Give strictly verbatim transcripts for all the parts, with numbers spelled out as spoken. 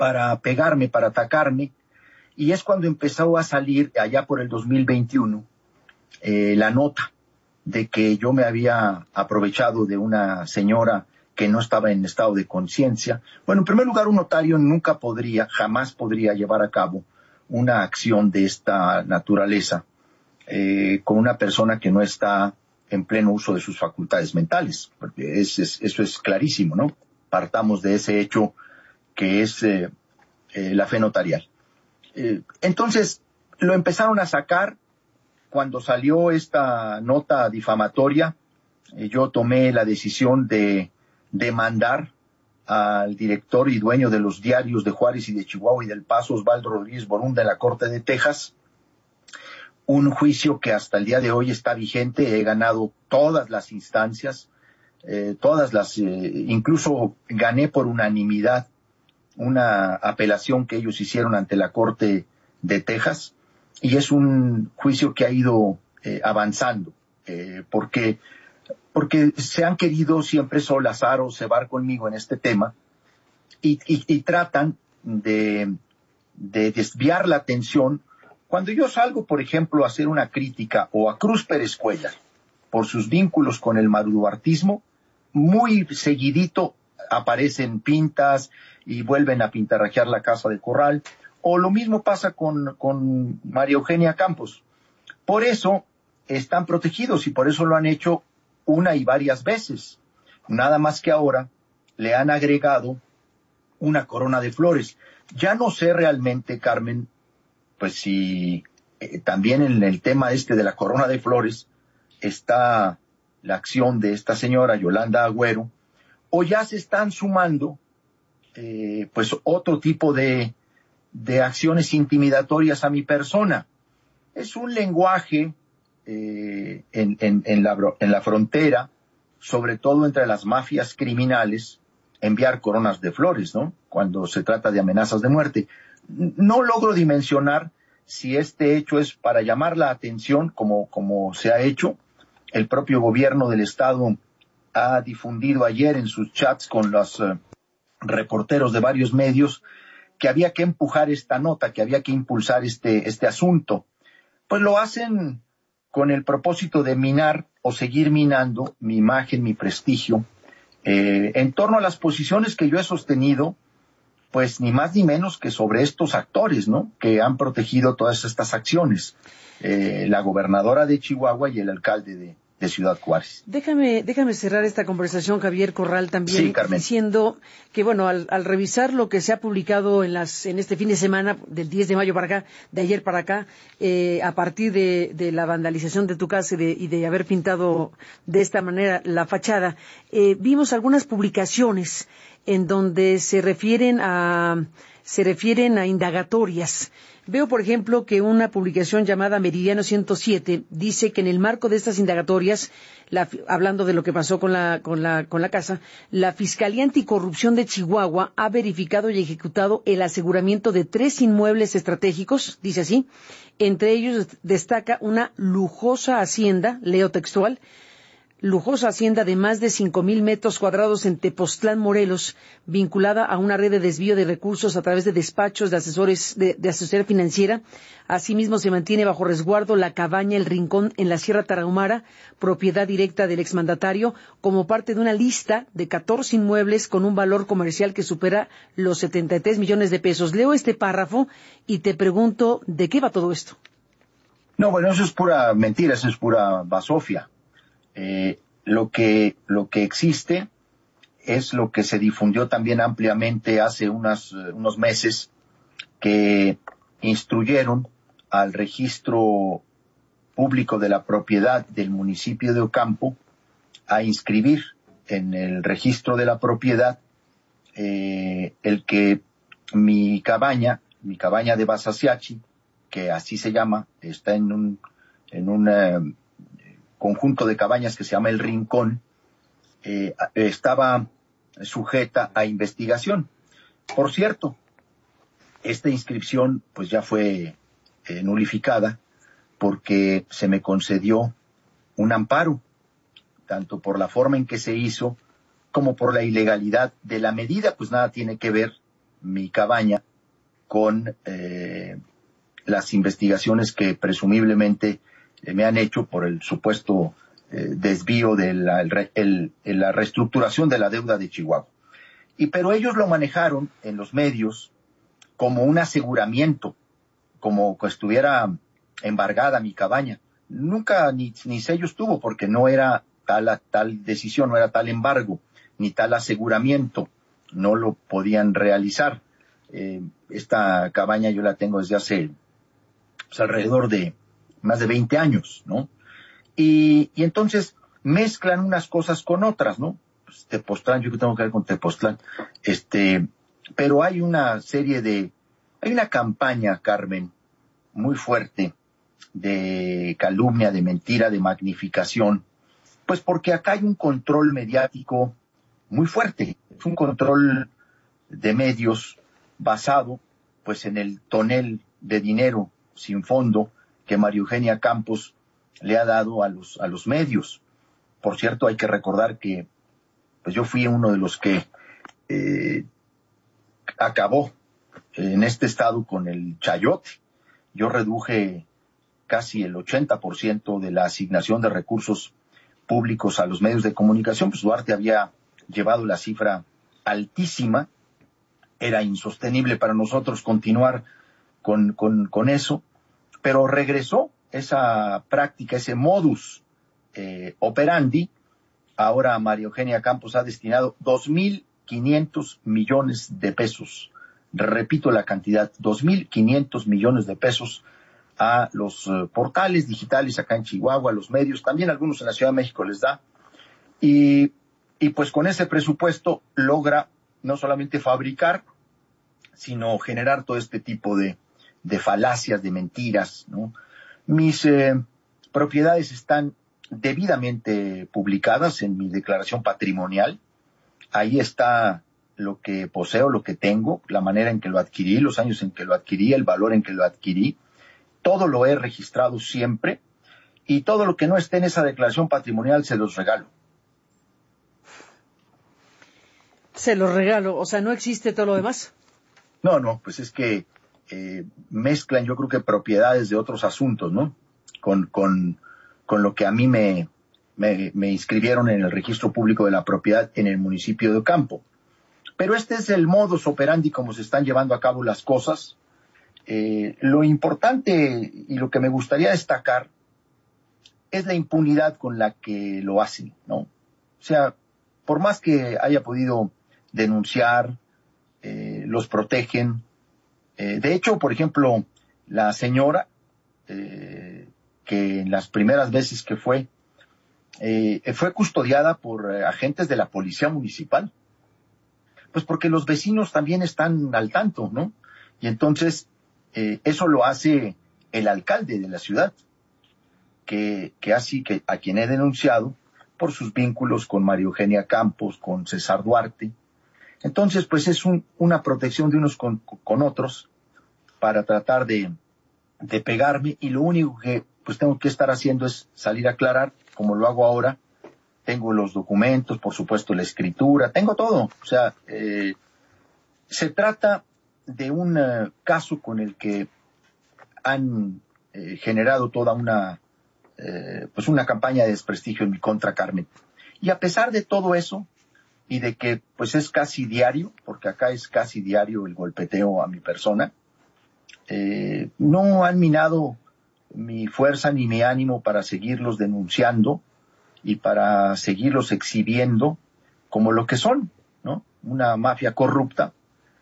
para pegarme, para atacarme, y es cuando empezó a salir, allá por el dos mil veintiuno, eh, la nota de que yo me había aprovechado de una señora que no estaba en estado de conciencia. Bueno, en primer lugar, un notario nunca podría, jamás podría llevar a cabo una acción de esta naturaleza eh, con una persona que no está en pleno uso de sus facultades mentales, porque es, es, eso es clarísimo, ¿no? Partamos de ese hecho que es eh, eh, la fe notarial. Eh, entonces, lo empezaron a sacar. Cuando salió esta nota difamatoria, eh, yo tomé la decisión de demandar al director y dueño de los diarios de Juárez y de Chihuahua y del Paso, Osvaldo Rodríguez Borunda, en la Corte de Texas. Un juicio que hasta el día de hoy está vigente. He ganado todas las instancias, eh, todas las, eh, incluso gané por unanimidad una apelación que ellos hicieron ante la Corte de Texas, y es un juicio que ha ido eh, avanzando, eh, porque, porque se han querido siempre solazar o cebar conmigo en este tema, y, y, y tratan de, de desviar la atención. Cuando yo salgo, por ejemplo, a hacer una crítica o a Cruz Pérez Cuellar por sus vínculos con el maruduartismo, muy seguidito aparecen pintas y vuelven a pintarrajear la Casa de Corral, o lo mismo pasa con, con María Eugenia Campos. Por eso están protegidos y por eso lo han hecho una y varias veces. Nada más que ahora le han agregado una corona de flores. Ya no sé realmente, Carmen, pues si eh, también en el tema este de la corona de flores está la acción de esta señora Yolanda Agüero, o ya se están sumando eh, pues otro tipo de, de acciones intimidatorias a mi persona. Es un lenguaje eh, en, en, en, la, en la frontera, sobre todo entre las mafias criminales, enviar coronas de flores, ¿no? Cuando se trata de amenazas de muerte. No logro dimensionar si este hecho es para llamar la atención, como, como se ha hecho. El propio gobierno del estado ha difundido ayer en sus chats con los uh, reporteros de varios medios que había que empujar esta nota, que había que impulsar este, este asunto. Pues lo hacen con el propósito de minar o seguir minando mi imagen, mi prestigio, eh, en torno a las posiciones que yo he sostenido, pues ni más ni menos que sobre estos actores, ¿no?, que han protegido todas estas acciones, eh, la gobernadora de Chihuahua y el alcalde de, de Ciudad Juárez. Déjame, déjame cerrar esta conversación, Javier Corral, también sí, Carmen, diciendo que, bueno, al, al revisar lo que se ha publicado en las en este fin de semana, del diez de mayo para acá, de ayer para acá, eh, a partir de, de la vandalización de tu casa y de, y de haber pintado de esta manera la fachada, eh, vimos algunas publicaciones en donde se refieren a se refieren a indagatorias. Veo, por ejemplo, que una publicación llamada Meridiano ciento siete dice que en el marco de estas indagatorias, la, hablando de lo que pasó con la, con la, con la casa, la Fiscalía Anticorrupción de Chihuahua ha verificado y ejecutado el aseguramiento de tres inmuebles estratégicos, dice así. Entre ellos destaca una lujosa hacienda, leo textual, lujosa hacienda de más de cinco mil metros cuadrados en Tepoztlán, Morelos, vinculada a una red de desvío de recursos a través de despachos de asesores de, de asesoría financiera. Asimismo, se mantiene bajo resguardo la cabaña El Rincón en la Sierra Tarahumara, propiedad directa del exmandatario, como parte de una lista de catorce inmuebles con un valor comercial que supera los setenta y tres millones de pesos. Leo este párrafo y te pregunto, ¿de qué va todo esto? No, bueno, eso es pura mentira, eso es pura basofia. Eh, lo que lo que existe es lo que se difundió también ampliamente hace unas, uh, unos meses, que instruyeron al registro público de la propiedad del municipio de Ocampo a inscribir en el registro de la propiedad eh, el que mi cabaña, mi cabaña de Basasiachi, que así se llama, está en un en un uh, conjunto de cabañas que se llama El Rincón, eh, estaba sujeta a investigación. Por cierto, esta inscripción pues ya fue eh, nulificada porque se me concedió un amparo, tanto por la forma en que se hizo como por la ilegalidad de la medida. Pues nada tiene que ver mi cabaña con eh, las investigaciones que presumiblemente eh, me han hecho por el supuesto eh, desvío de la, el, el, la reestructuración de la deuda de Chihuahua. Y pero ellos lo manejaron en los medios como un aseguramiento, como que estuviera embargada mi cabaña. Nunca ni, ni sellos tuvo, porque no era tal, tal decisión, no era tal embargo, ni tal aseguramiento, no lo podían realizar. Eh, esta cabaña yo la tengo desde hace pues, alrededor de más de veinte años, ¿no? Y, y entonces mezclan unas cosas con otras, ¿no? Pues Tepoztlán, yo que tengo que ver con Tepoztlán, este, pero hay una serie de, hay una campaña, Carmen, muy fuerte de calumnia, de mentira, de magnificación, pues porque acá hay un control mediático muy fuerte, es un control de medios basado pues en el tonel de dinero sin fondo que María Eugenia Campos le ha dado a los a los medios. Por cierto, hay que recordar que pues yo fui uno de los que eh, acabó en este estado con el chayote. Yo reduje casi el ochenta por ciento de la asignación de recursos públicos a los medios de comunicación. Pues Duarte había llevado la cifra altísima. Era insostenible para nosotros continuar con, con, con eso, pero regresó esa práctica, ese modus eh, operandi. Ahora María Eugenia Campos ha destinado dos mil quinientos millones de pesos. Repito la cantidad, dos mil quinientos millones de pesos a los uh, portales digitales acá en Chihuahua, a los medios, también algunos en la Ciudad de México les da. Y, y pues con ese presupuesto logra no solamente fabricar, sino generar todo este tipo de, de falacias, de mentiras, ¿no? Mis eh, propiedades están debidamente publicadas en mi declaración patrimonial. Ahí está lo que poseo, lo que tengo, la manera en que lo adquirí, los años en que lo adquirí, el valor en que lo adquirí. Todo lo he registrado siempre y todo lo que no esté en esa declaración patrimonial se los regalo. Se los regalo, o sea, ¿no existe todo lo demás? No, no, pues es que eh, mezclan yo creo que propiedades de otros asuntos, ¿no? Con, con, con lo que a mí me, me, me inscribieron en el registro público de la propiedad en el municipio de Ocampo. Pero este es el modus operandi como se están llevando a cabo las cosas. Eh, lo importante y lo que me gustaría destacar es la impunidad con la que lo hacen, ¿no? O sea, por más que haya podido denunciar, eh, los protegen. Eh, de hecho, por ejemplo, la señora, eh, que en las primeras veces que fue, eh, fue custodiada por eh, agentes de la policía municipal. Pues porque los vecinos también están al tanto, ¿no? Y entonces, eh, eso lo hace el alcalde de la ciudad, que, que así que a quien he denunciado por sus vínculos con María Eugenia Campos, con César Duarte. Entonces, pues es un, una protección de unos con, con otros para tratar de, de pegarme, y lo único que pues tengo que estar haciendo es salir a aclarar, como lo hago ahora. Tengo los documentos, por supuesto la escritura, tengo todo. O sea, eh, se trata de un uh, caso con el que han eh, generado toda una, eh, pues una campaña de desprestigio en mi contra, Carmen. Y a pesar de todo eso, y de que pues es casi diario, porque acá es casi diario el golpeteo a mi persona, eh, no han minado mi fuerza ni mi ánimo para seguirlos denunciando y para seguirlos exhibiendo como lo que son, ¿no? Una mafia corrupta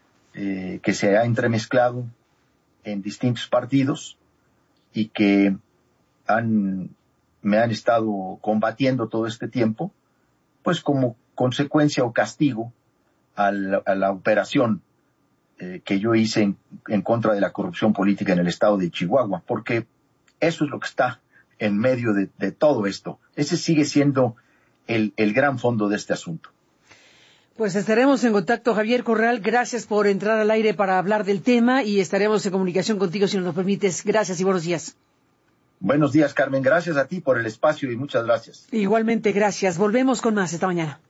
eh, que se ha entremezclado en distintos partidos y que han, me han estado combatiendo todo este tiempo, pues como consecuencia o castigo a la, a la operación eh, que yo hice en, en contra de la corrupción política en el estado de Chihuahua, porque eso es lo que está en medio de, de todo esto. Ese sigue siendo el, el gran fondo de este asunto. Pues estaremos en contacto, Javier Corral. Gracias por entrar al aire para hablar del tema y estaremos en comunicación contigo si nos lo permites. Gracias y buenos días. Buenos días, Carmen. Gracias a ti por el espacio y muchas gracias. Igualmente, gracias. Volvemos con más esta mañana.